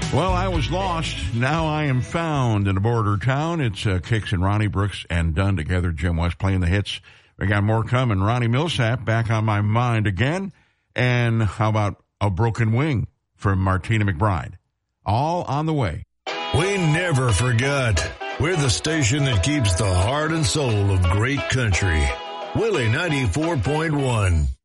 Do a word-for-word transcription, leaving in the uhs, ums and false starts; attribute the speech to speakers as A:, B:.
A: Well, I was lost. Now I am found in a border town. It's uh, Kicks and Ronnie Brooks and Dunn together. Jim West playing the hits. We got more coming. Ronnie Millsap back on my mind again. And how about A Broken Wing from Martina McBride? All on the way.
B: We never forgot. We're the station that keeps the heart and soul of great country. Willie ninety-four point one.